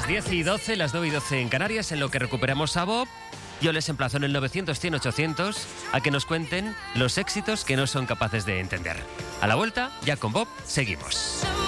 Las 10:12, las 9:12 en Canarias, en lo que recuperamos a Bob. Yo les emplazo en el 900-100-800 a que nos cuenten los éxitos que no son capaces de entender. A la vuelta, ya con Bob, seguimos.